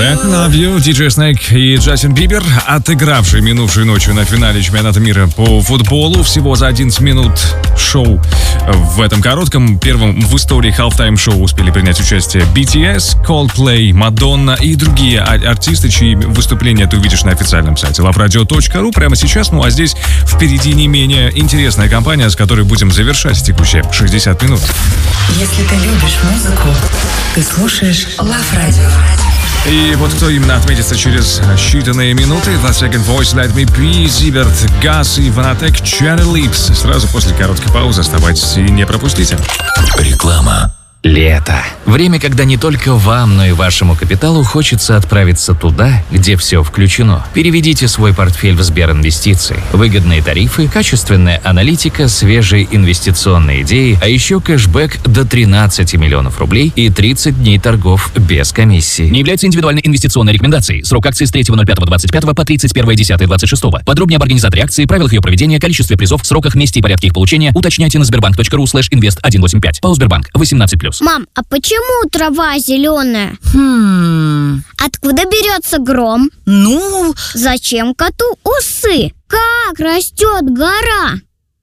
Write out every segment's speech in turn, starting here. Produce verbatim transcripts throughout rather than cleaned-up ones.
Let Me Love You, диджей Snake и Джастин Бибер, отыгравший минувшей ночью на финале чемпионата мира по футболу всего за одиннадцать минут шоу. В этом коротком, первом в истории halftime-шоу успели принять участие би ти эс, Coldplay, Madonna и другие артисты, чьи выступления ты увидишь на официальном сайте лав радио точка ру прямо сейчас. Ну а здесь впереди не менее интересная компания, с которой будем завершать текущие шестьдесят минут. Если ты любишь музыку, ты слушаешь Love Radio. И вот кто именно отметится через считанные минуты. The Second Voice, Let Me Be, Зиверт, Газ и Ванатек, Cherry Lips. Сразу после короткой паузы оставайтесь и не пропустите. Реклама. Лето. Время, когда не только вам, но и вашему капиталу хочется отправиться туда, где все включено. Переведите свой портфель в Сберинвестиции. Выгодные тарифы, качественная аналитика, свежие инвестиционные идеи, а еще кэшбэк до тринадцати миллионов рублей и тридцать дней торгов без комиссии. Не является индивидуальной инвестиционной рекомендацией. Срок акции с третьего ноль пятого двадцать пятого по тридцать первое десятое двадцать шестого. Подробнее об организаторе акции, правилах ее проведения, количестве призов, сроках, месте и порядке их получения уточняйте на сбербанк точка ру слэш инвест сто восемьдесят пять. ПАО Сбербанк. восемнадцать плюс. Мам, а почему трава зеленая? Хм... Откуда берется гром? Ну... Зачем коту усы? Как растет гора?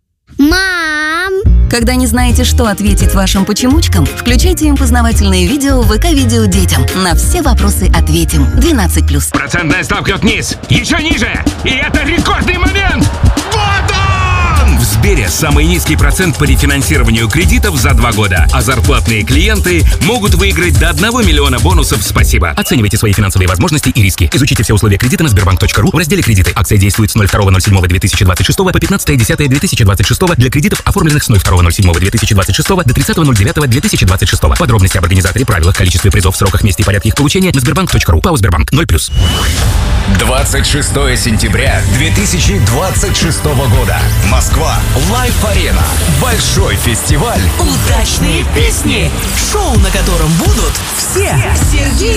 Мам! Когда не знаете, что ответить вашим почемучкам, включайте им познавательные видео в ВК-видео детям. На все вопросы ответим. двенадцать плюс. Процентная ставка вниз, еще ниже. И это рекордный момент. Вот он! В Сбере самый низкий процент по рефинансированию кредитов за два года. А зарплатные клиенты могут выиграть до одного миллиона бонусов «Спасибо». Оценивайте свои финансовые возможности и риски. Изучите все условия кредита на сбербанк точка ру в разделе «Кредиты». Акция действует с ноль второго ноль седьмого две тысячи двадцать шестого по пятнадцатое десятое две тысячи двадцать шестого для кредитов, оформленных с ноль второго ноль седьмого две тысячи двадцать шестого до тридцатого ноль девятого две тысячи двадцать шестого. Подробности об организаторе, правилах, количестве призов, сроках, месте и порядке их получения на сбербанк точка ру. ПАО Сбербанк. ноль плюс. двадцать шестого сентября две тысячи двадцать шестого года. Москва. Лайф Арена. Большой фестиваль. Удачные песни. Шоу, на котором будут все. Сергей